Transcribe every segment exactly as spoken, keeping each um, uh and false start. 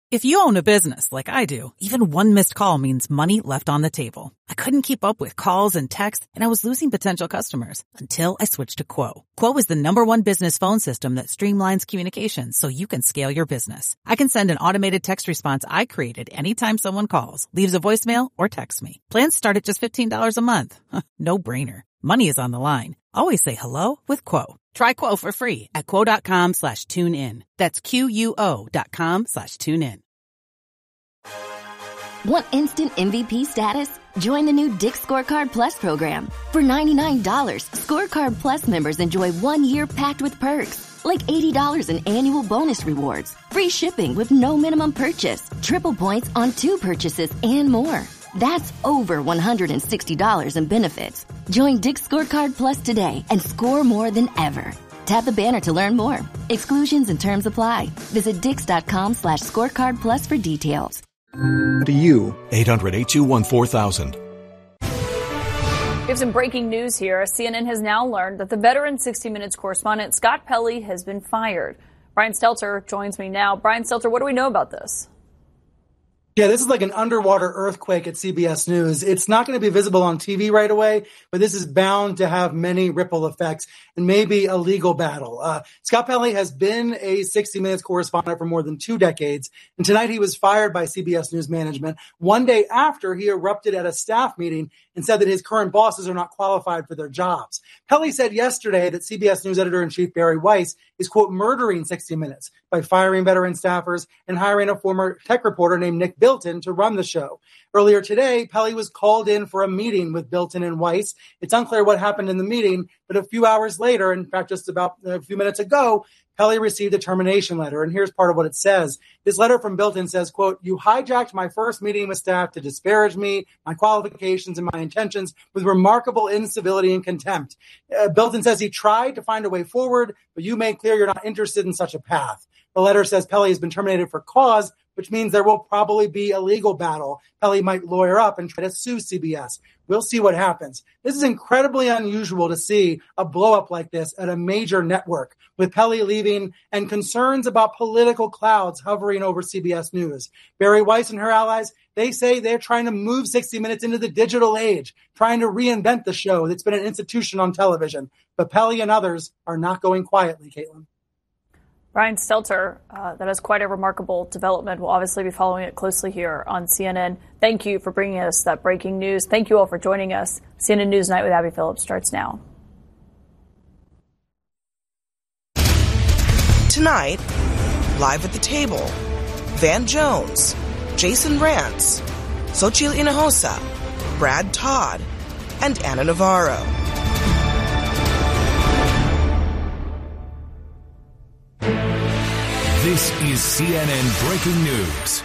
If you own a business like I do, even one missed call means money left on the table. I couldn't keep up with calls and texts, and I was losing potential customers until I switched to Quo. Quo is the number one business phone system that streamlines communications so you can scale your business. I can send an automated text response I created anytime someone calls, leaves a voicemail, or texts me. Plans start at just fifteen dollars a month. No brainer. Money is on the line. Always say hello with Quo. Try Quo for free at quo.com slash tune in. That's Q-U-O dot com slash tune in. Want instant M V P status? Join the new Dick's Scorecard Plus program. For ninety-nine dollars, Scorecard Plus members enjoy one year packed with perks, like eighty dollars in annual bonus rewards, free shipping with no minimum purchase, triple points on two purchases, and more. That's over one hundred sixty dollars in benefits. Join Dick's Scorecard Plus today and score more than ever. Tap the banner to learn more. Exclusions and terms apply. Visit dix.com slash scorecard plus for details. To you. eight hundred, eight two one, four thousand. We have some breaking news here. C N N has now learned that the veteran sixty minutes correspondent Scott Pelley has been fired. Brian Stelter joins me now. Brian Stelter, what do we know about this? Yeah, this is like an underwater earthquake at C B S News. It's not going to be visible on T V right away, but this is bound to have many ripple effects and maybe a legal battle. Uh, Scott Pelley has been a sixty minutes correspondent for more than two decades, and tonight he was fired by C B S News management one day after he erupted at a staff meeting and said that his current bosses are not qualified for their jobs. Pelley said yesterday that C B S News editor-in-chief Barry Weiss is, quote, murdering sixty minutes by firing veteran staffers and hiring a former tech reporter named Nick Bilton to run the show. Earlier today, Pelley was called in for a meeting with Bilton and Weiss. It's unclear what happened in the meeting, but a few hours later, in fact, just about a few minutes ago, Pelley received a termination letter, and here's part of what it says. This letter from Bilton says, quote, "You hijacked my first meeting with staff to disparage me, my qualifications, and my intentions with remarkable incivility and contempt. Uh, Bilton says he tried to find a way forward, but you made clear you're not interested in such a path." The letter says Pelley has been terminated for cause, which means there will probably be a legal battle. Pelley might lawyer up and try to sue C B S. We'll see what happens. This is incredibly unusual to see a blow-up like this at a major network, with Pelley leaving and concerns about political clouds hovering over C B S News. Barry Weiss and her allies, they say they're trying to move sixty minutes into the digital age, trying to reinvent the show that's been an institution on television. But Pelley and others are not going quietly, Caitlin. Brian Stelter, uh, that is quite a remarkable development. We'll obviously be following it closely here on C N N. Thank you for bringing us that breaking news. Thank you all for joining us. C N N News Night with Abby Phillips starts now. Tonight, live at the table, Van Jones, Jason Rantz, Xochitl Hinojosa, Brad Todd, and Ana Navarro. This is C N N Breaking News.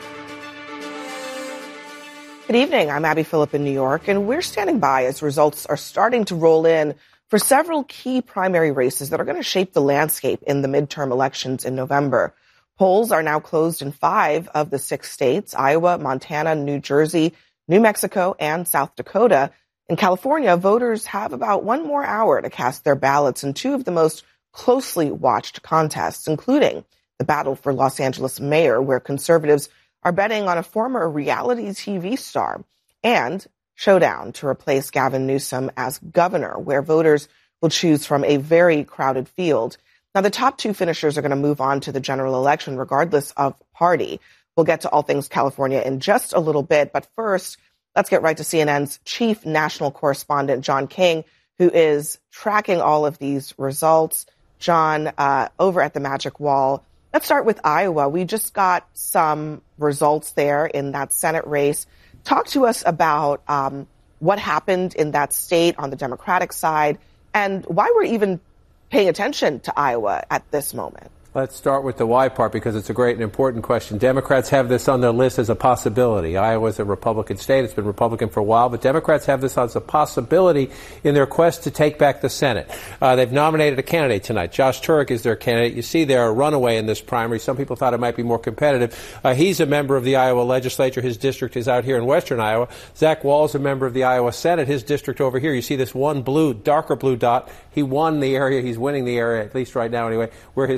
Good evening. I'm Abby Phillip in New York, and we're standing by as results are starting to roll in for several key primary races that are going to shape the landscape in the midterm elections in November. Polls are now closed in five of the six states: Iowa, Montana, New Jersey, New Mexico, and South Dakota. In California, voters have about one more hour to cast their ballots in two of the most closely watched contests, including the battle for Los Angeles mayor, where conservatives are betting on a former reality T V star, and showdown to replace Gavin Newsom as governor, where voters will choose from a very crowded field. Now, the top two finishers are going to move on to the general election regardless of party. We'll get to all things California in just a little bit, but first, let's get right to C N N's chief national correspondent, John King, who is tracking all of these results. John, uh, over at the Magic Wall, let's start with Iowa. We just got some results there in that Senate race. Talk to us about um, what happened in that state on the Democratic side and why we're even paying attention to Iowa at this moment. Let's start with the why part, because it's a great and important question. Democrats have this on their list as a possibility. Iowa's a Republican state. It's been Republican for a while, but Democrats have this as a possibility in their quest to take back the Senate. Uh, they've nominated a candidate tonight. Josh Turek is their candidate. You see they're a runaway in this primary. Some people thought it might be more competitive. Uh, he's a member of the Iowa legislature. His district is out here in western Iowa. Zach Wall's a member of the Iowa Senate. His district over here. You see this one blue, darker blue dot. He won the area. He's winning the area, at least right now anyway, where his Senate district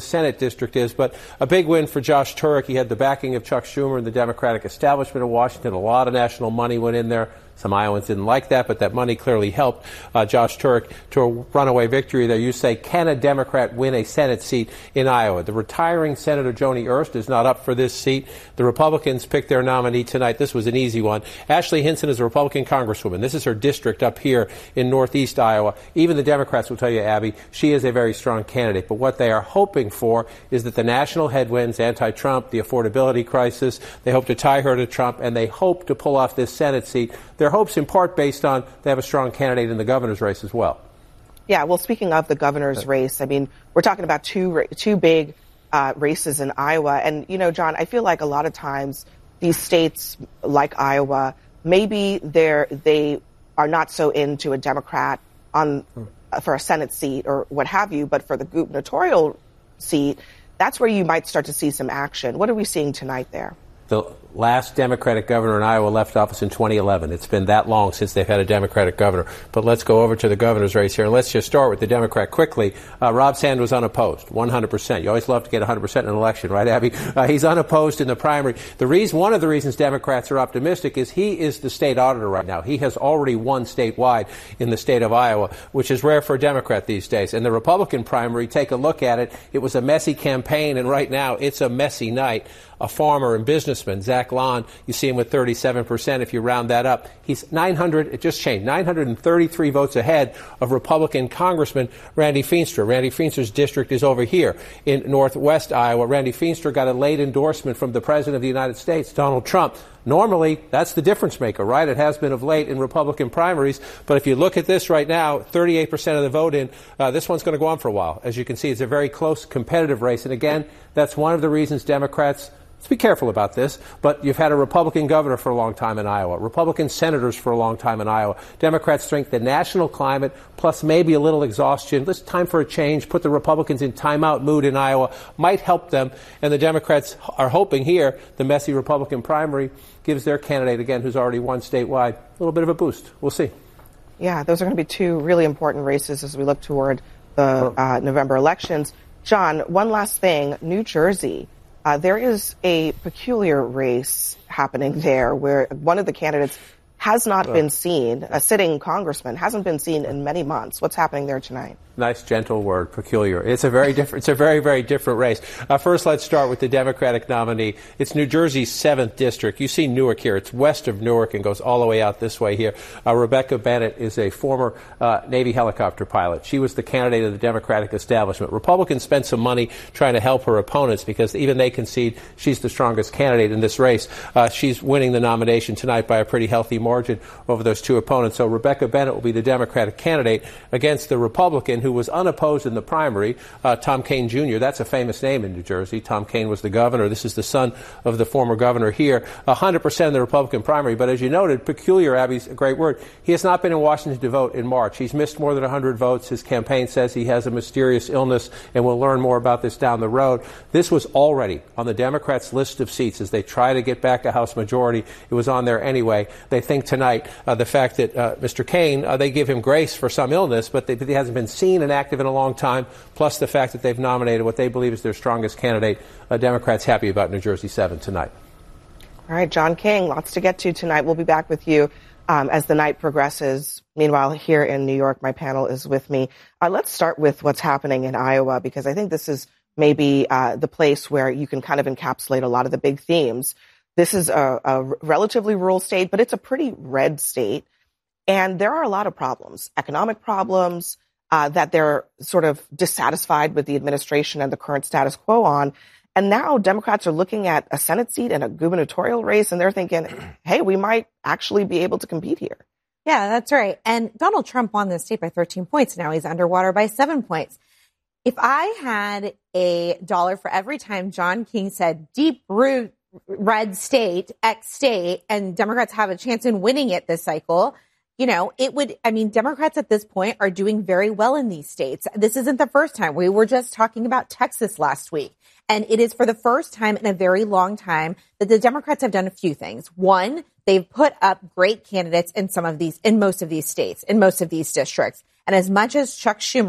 district is. But a big win for Josh Turek. He had the backing of Chuck Schumer and the Democratic establishment in Washington. A lot of national money went in there. Some Iowans didn't like that, but that money clearly helped uh, Josh Turek to a runaway victory there. You say, can a Democrat win a Senate seat in Iowa? The retiring Senator Joni Ernst is not up for this seat. The Republicans picked their nominee tonight. This was an easy one. Ashley Hinson is a Republican congresswoman. This is her district up here in northeast Iowa. Even the Democrats will tell you, Abby, she is a very strong candidate. But what they are hoping for is that the national headwinds, anti-Trump, the affordability crisis, they hope to tie her to Trump, and they hope to pull off this Senate seat. Their hopes in part based on they have a strong candidate in the governor's race as well. Yeah, well, speaking of the governor's race, I mean, we're talking about two two big uh, races in Iowa. And, you know, John, I feel like a lot of times these states like Iowa, maybe they're, they are not so into a Democrat on uh, for a Senate seat or what have you, but for the gubernatorial seat, that's where you might start to see some action. What are we seeing tonight there? The last Democratic governor in Iowa left office in twenty eleven. It's been that long since they've had a Democratic governor. But let's go over to the governor's race here, and let's just start with the Democrat quickly. Uh, Rob Sand was unopposed, one hundred percent. You always love to get one hundred percent in an election, right, Abby? Uh, he's unopposed in the primary. The reason, one of the reasons Democrats are optimistic is he is the state auditor right now. He has already won statewide in the state of Iowa, which is rare for a Democrat these days. And the Republican primary, take a look at it. It was a messy campaign, and right now it's a messy night. A farmer and businessman, Zach Lon, you see him with thirty-seven percent. If you round that up, he's nine hundred, it just changed, nine hundred thirty-three votes ahead of Republican Congressman Randy Feenstra. Randy Feenstra's district is over here in northwest Iowa. Randy Feenstra got a late endorsement from the President of the United States, Donald Trump. Normally, that's the difference maker, right? It has been of late in Republican primaries. But if you look at this right now, thirty-eight percent of the vote in, uh, this one's going to go on for a while. As you can see, it's a very close, competitive race. And again, that's one of the reasons Democrats, let's be careful about this, but you've had a Republican governor for a long time in Iowa, Republican senators for a long time in Iowa. Democrats think the national climate, plus maybe a little exhaustion, this time for a change, put the Republicans in timeout mood in Iowa, might help them. And the Democrats are hoping here the messy Republican primary gives their candidate, again, who's already won statewide, a little bit of a boost. We'll see. Yeah, those are going to be two really important races as we look toward the uh, November elections. John, one last thing, New Jersey. Uh, there is a peculiar race happening there where one of the candidates has not been seen, a sitting congressman hasn't been seen in many months. What's happening there tonight? Nice, gentle word, peculiar. It's a very different, it's a very, very different race. Uh, first, let's start with the Democratic nominee. It's New Jersey's seventh district. You see Newark here. It's west of Newark and goes all the way out this way here. Uh, Rebecca Bennett is a former uh, Navy helicopter pilot. She was the candidate of the Democratic establishment. Republicans spent some money trying to help her opponents because even they concede she's the strongest candidate in this race. Uh, she's winning the nomination tonight by a pretty healthy margin over those two opponents. So Rebecca Bennett will be the Democratic candidate against the Republican who was unopposed in the primary, uh, Tom Kean Junior That's a famous name in New Jersey. Tom Kean was the governor. This is the son of the former governor here. one hundred percent in the Republican primary. But as you noted, peculiar, Abby's a great word. He has not been in Washington to vote in March. He's missed more than one hundred votes. His campaign says he has a mysterious illness, and we'll learn more about this down the road. This was already on the Democrats' list of seats as they try to get back a House majority. It was on there anyway. They think tonight uh, the fact that uh, Mister Kean, uh, they give him grace for some illness, but, they, but he hasn't been seen and active in a long time, plus the fact that they've nominated what they believe is their strongest candidate. Uh, Democrats happy about New Jersey seven tonight. All right, John King, lots to get to tonight. We'll be back with you um, as the night progresses. Meanwhile, here in New York, my panel is with me. Uh, let's start with what's happening in Iowa, because I think this is maybe uh, the place where you can kind of encapsulate a lot of the big themes. This is a, a relatively rural state, but it's a pretty red state. And there are a lot of problems, economic problems, uh, that they're sort of dissatisfied with the administration and the current status quo on. And now Democrats are looking at a Senate seat and a gubernatorial race, and they're thinking, hey, we might actually be able to compete here. Yeah, that's right. And Donald Trump won this state by thirteen points. Now he's underwater by seven points. If I had a dollar for every time John King said deep root red state, X state, and Democrats have a chance in winning it this cycle, you know, it would, I mean, Democrats at this point are doing very well in these states. This isn't the first time. We were just talking about Texas last week. And it is for the first time in a very long time that the Democrats have done a few things. One, they've put up great candidates in some of these, in most of these states, in most of these districts. And as much as Chuck Schumer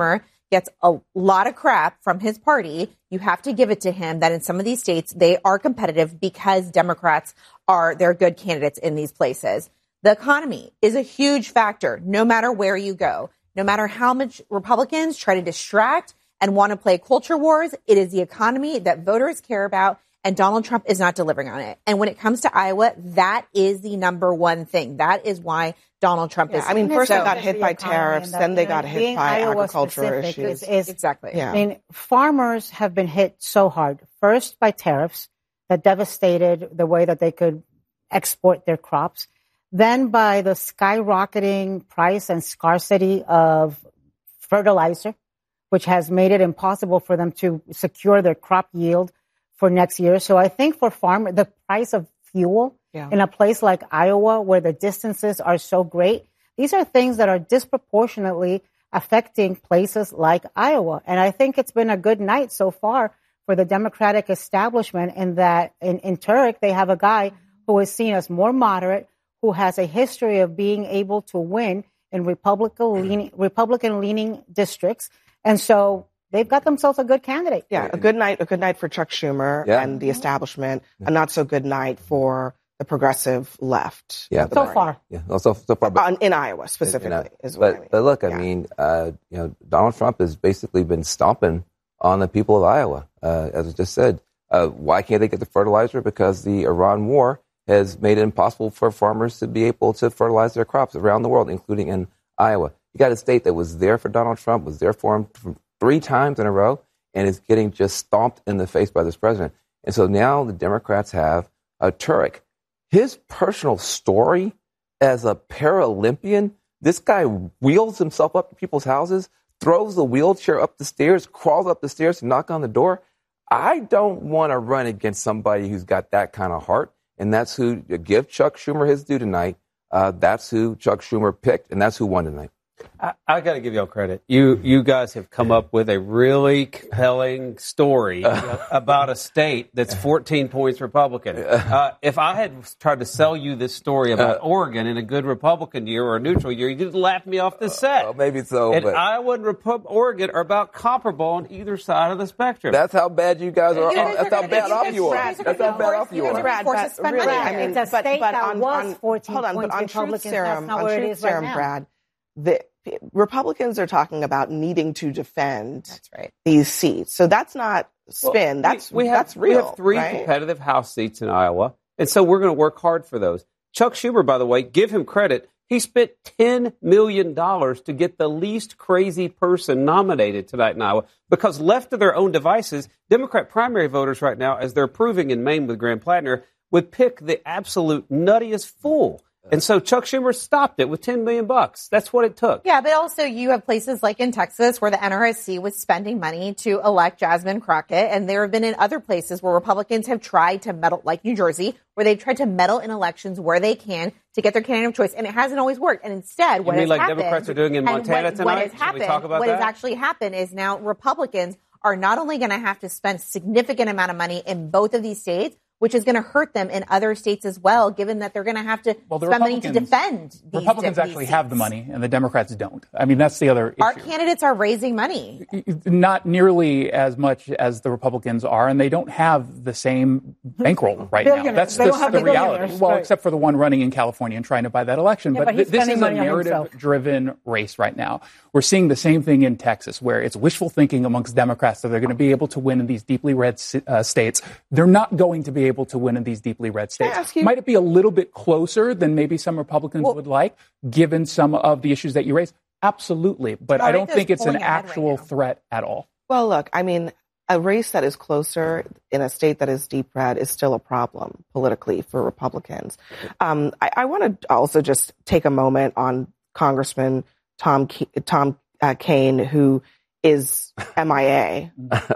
gets a lot of crap from his party, you have to give it to him that in some of these states, they are competitive because Democrats are, they're good candidates in these places. The economy is a huge factor, no matter where you go. No matter how much Republicans try to distract and want to play culture wars, it is the economy that voters care about, and Donald Trump is not delivering on it. And when it comes to Iowa, that is the number one thing. That is why Donald Trump yeah, is. I mean, first so, they got hit by tariffs, then they got hit by agricultural issues. Is, is, exactly. Yeah. I mean, farmers have been hit so hard. First by tariffs that devastated the way that they could export their crops. Then by the skyrocketing price and scarcity of fertilizer, which has made it impossible for them to secure their crop yield for next year. So I think for farmers, the price of fuel yeah. in a place like Iowa, where the distances are so great, these are things that are disproportionately affecting places like Iowa. And I think it's been a good night so far for the Democratic establishment in that in, in Turek, they have a guy who is seen as more moderate, who has a history of being able to win in Republican leaning, Republican leaning districts. And so they've got themselves a good candidate. Yeah, a good night, a good night for Chuck Schumer yeah. and the establishment. A not so good night for the progressive left. Yeah, so far. Yeah, so, so far. But, uh, in Iowa specifically, you know, is what but, I mean. But look, I yeah. mean, uh, you know, Donald Trump has basically been stomping on the people of Iowa. Uh, as I just said, uh, why can't they get the fertilizer? Because the Iran war has made it impossible for farmers to be able to fertilize their crops around the world, including in Iowa. You got a state that was there for Donald Trump, was there for him three times in a row, and is getting just stomped in the face by this president. And so now the Democrats have uh, Turek. His personal story as a Paralympian, this guy wheels himself up to people's houses, throws the wheelchair up the stairs, crawls up the stairs to knock on the door. I don't want to run against somebody who's got that kind of heart. And that's who, give Chuck Schumer his due tonight. Uh, that's who Chuck Schumer picked, and that's who won tonight. I, I got to give y'all credit. You you guys have come up with a really compelling story about a state that's fourteen points Republican. Uh, if I had tried to sell you this story about uh, Oregon in a good Republican year or a neutral year, you'd laugh me off the set. Uh, maybe so. And but Iowa and Repu- Oregon are about comparable on either side of the spectrum. That's how bad you guys are. You guys that's are how bad off you are. That's how bad off you are. Brad, but really, I mean, it's a but, state but that on, was on, fourteen hold on, points but on Republicans. Truth Serum, That's not on where Truth it is right Serum, now. Brad, the Republicans are talking about needing to defend that's right. these seats. So that's not spin. Well, that's we, we have, that's real. We have three right? competitive House seats in Iowa, and so we're going to work hard for those. Chuck Schumer, by the way, give him credit. He spent ten million dollars to get the least crazy person nominated tonight in Iowa because left to their own devices, Democrat primary voters right now, as they're proving in Maine with Graham Plattner, would pick the absolute nuttiest fool. And so Chuck Schumer stopped it with ten million bucks. That's what it took. Yeah, but also you have places like in Texas where the N R S C was spending money to elect Jasmine Crockett. And there have been in other places where Republicans have tried to meddle, like New Jersey, where they've tried to meddle in elections where they can to get their candidate of choice. And it hasn't always worked. And instead, what you mean has like happened, Democrats are doing in Montana what, tonight? What has Should happened, we talk about what that? has actually happened is now Republicans are not only going to have to spend significant amount of money in both of these states, which is going to hurt them in other states as well, given that they're going to have to well, spend money to defend these Republicans these actually seats. have the money, and the Democrats don't. I mean, that's the other issue. Our candidates are raising money. Not nearly as much as the Republicans are, and they don't have the same bankroll right now. That's they the, don't have the the reality. Well, right. except for the one running in California and trying to buy that election. Yeah, but but he's th- this is a spending money on himself. narrative-driven race right now. We're seeing the same thing in Texas, where it's wishful thinking amongst Democrats that they're going to be able to win in these deeply red uh, states. They're not going to be able to win in these deeply red states. Might it be a little bit closer than maybe some Republicans well, would like, given some of the issues that you raised? Absolutely. But I don't think it's an actual right threat at all. Well, look, I mean, a race that is closer in a state that is deep red is still a problem politically for Republicans. Um, I, I want to also just take a moment on Congressman Tom Ke- Tom uh, Kean, who is M I A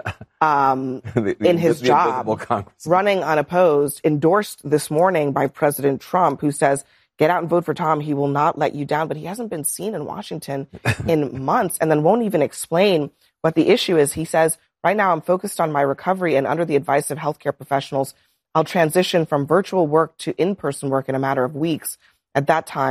um, the, the, in his the job, running unopposed, endorsed this morning by President Trump, who says, get out and vote for Tom. He will not let you down. But he hasn't been seen in Washington in months and then won't even explain what the issue is. He says, right now I'm focused on my recovery and under the advice of healthcare professionals, I'll transition from virtual work to in-person work in a matter of weeks. At that time,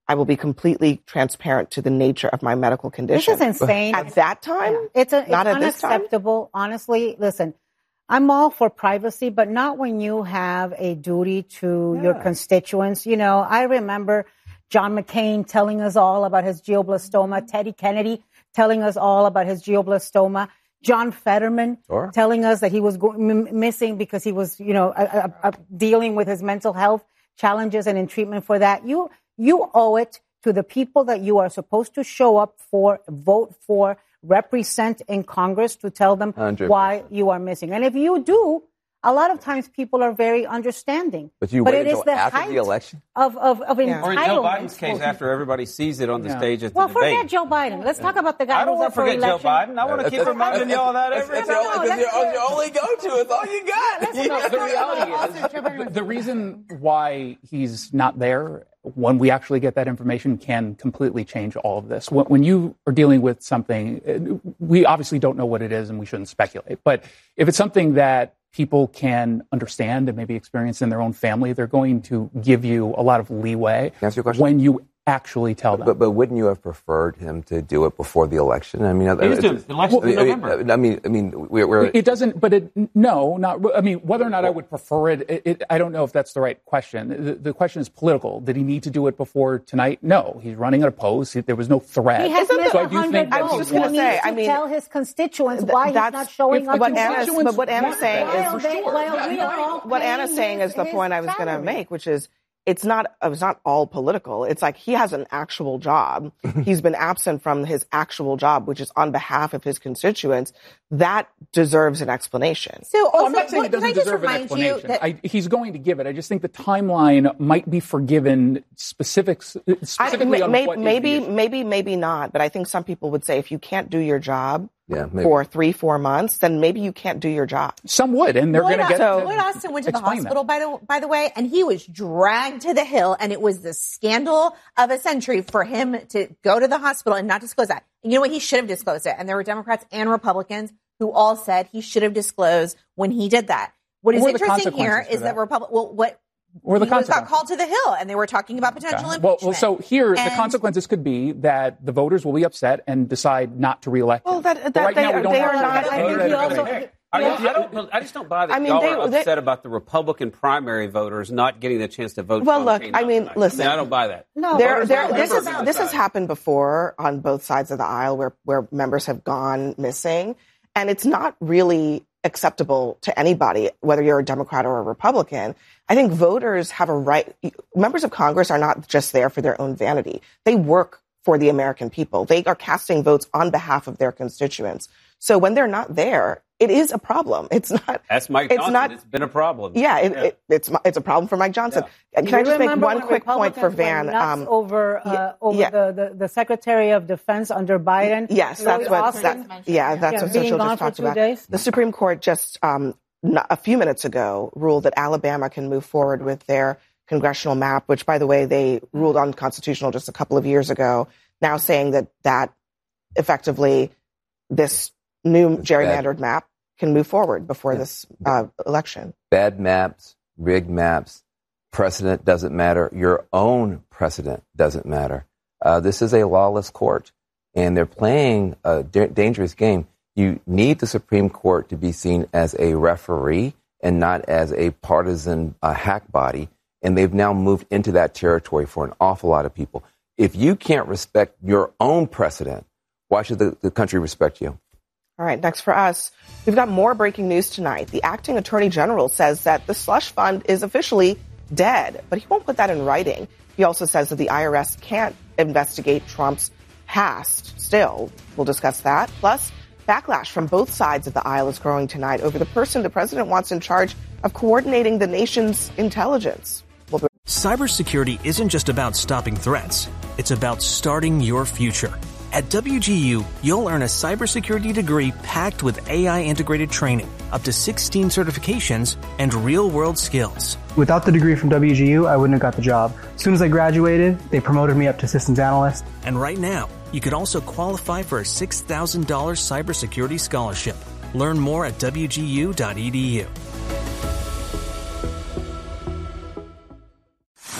I will be completely transparent to the nature of my medical condition. This is insane. At that time, yeah. it's, a, it's not at this time. Unacceptable. Honestly, listen, I'm all for privacy, but not when you have a duty to yeah. your constituents. You know, I remember John McCain telling us all about his glioblastoma, Teddy Kennedy telling us all about his glioblastoma, John Fetterman sure. telling us that he was go- m- missing because he was, you know, a, a, a dealing with his mental health challenges and in treatment for that. You You owe it to the people that you are supposed to show up for, vote for, represent in Congress to tell them one hundred percent why you are missing. And if you do, a lot of times people are very understanding. But you but wait it until is the after height the election? Of, of, of yeah. entitlement. Or in Joe Biden's case, after everybody sees it on the yeah. stage at the well, debate. Well, forget Joe Biden. Let's talk about the guy I don't who's want up to for forget election. Joe Biden. I want to keep reminding y'all that every time. That's your, your only go-to. It's all you got. No, the reality is, the reason why he's not there, when we actually get that information, can completely change all of this. When you are dealing with something, we obviously don't know what it is and we shouldn't speculate. But if it's something that people can understand and maybe experience in their own family, they're going to give you a lot of leeway Answer your question? when you actually tell them. But, but wouldn't you have preferred him to do it before the election? I mean, He's doing the election in November. I mean, I mean, we're, we're it doesn't. But it, no, not. I mean, whether or not I would prefer it, it, it, I don't know if that's the right question. The, the question is political. Did he need to do it before tonight? No, he's running unopposed. He, there was no threat. He has missed so I do think I was just going to say. I mean, tell his constituents why he's not showing up. What Anna's, but what Anna's saying is, they, well, we are all what Anna's saying is the point I was going to make, which is. It's not, it's not all political. It's like he has an actual job. He's been absent from his actual job, which is on behalf of his constituents. That deserves an explanation. So also, oh, I'm not saying what, it doesn't deserve an explanation. That- I, he's going to give it. I just think the timeline might be forgiven specifics, specifically I, on may, what maybe, is the issue. maybe, maybe not. But I think some people would say if you can't do your job, Yeah, for three, four months, then maybe you can't do your job. Some would, and they're going to get so, to Lloyd Austin went to the hospital, that. by the, by the way, and he was dragged to the Hill, and it was the scandal of a century for him to go to the hospital and not disclose that. And you know what? He should have disclosed it. And there were Democrats and Republicans who all said he should have disclosed when he did that. What is interesting here is that, that Republic, well, what, Or the he was got called to the Hill, and they were talking about potential okay. impeachment. Well, well, so here, and the consequences could be that the voters will be upset and decide not to reelect him. Well, that, that right they, now, we don't they have are not. I mean, he also, I, I, don't, I just don't buy that I mean, y'all they, are they, upset about the Republican primary voters not getting the chance to vote. Well, look, I mean, listen. I, mean, I don't buy that. No, there, there, this is this has happened before on both sides of the aisle, where where members have gone missing, and it's not really acceptable to anybody, whether you're a Democrat or a Republican. I think voters have a right. Members of Congress are not just there for their own vanity. They work for the American people. They are casting votes on behalf of their constituents. So when they're not there, it is a problem. It's not. That's Mike it's Johnson. Not, it's been a problem. Yeah, it, yeah. It, it's it's a problem for Mike Johnson. Yeah. Can you I just make one quick point for Van? Um, over uh, over yeah. the, the, the Secretary of Defense under Biden. Yes, that's what. That, yeah, that's yeah, what Social just talked about. Days. The Supreme Court just um, a few minutes ago ruled that Alabama can move forward with their congressional map, which, by the way, they ruled unconstitutional just a couple of years ago. Now saying that that effectively this new gerrymandered map can move forward before yeah. this uh, election. Bad maps, rigged maps, precedent doesn't matter. Your own precedent doesn't matter. Uh, this is a lawless court, and they're playing a da- dangerous game. You need the Supreme Court to be seen as a referee and not as a partisan uh, hack body, and they've now moved into that territory for an awful lot of people. If you can't respect your own precedent, why should the, the country respect you? All right, next for us, we've got more breaking news tonight. The acting attorney general says that the slush fund is officially dead, but he won't put that in writing. He also says that the I R S can't investigate Trump's past. Still, we'll discuss that. Plus, backlash from both sides of the aisle is growing tonight over the person the president wants in charge of coordinating the nation's intelligence. We'll be- Cybersecurity isn't just about stopping threats. It's about starting your future. At W G U, you'll earn a cybersecurity degree packed with A I-integrated training, up to sixteen certifications, and real-world skills. Without the degree from W G U, I wouldn't have got the job. As soon as I graduated, they promoted me up to systems analyst. And right now, you could also qualify for a six thousand dollars cybersecurity scholarship. Learn more at W G U dot E D U.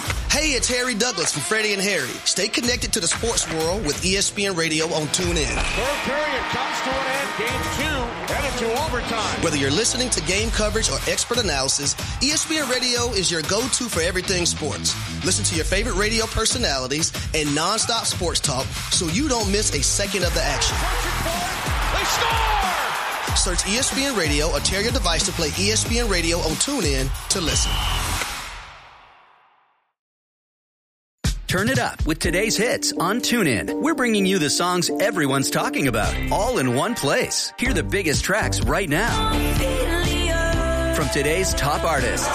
Hey, it's Harry Douglas from Freddie and Harry. Stay connected to the sports world with E S P N Radio on TuneIn. Third period comes to an end. Game two headed to overtime. Whether you're listening to game coverage or expert analysis, E S P N Radio is your go-to for everything sports. Listen to your favorite radio personalities and nonstop sports talk so you don't miss a second of the action. They score! Search E S P N Radio or tear your device to play E S P N Radio on TuneIn to listen. Turn it up with today's hits on TuneIn. We're bringing you the songs everyone's talking about, all in one place. Hear the biggest tracks right now. From today's top artists.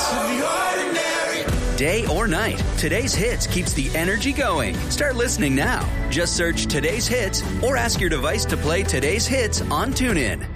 Day or night, today's hits keeps the energy going. Start listening now. Just search today's hits or ask your device to play today's hits on TuneIn.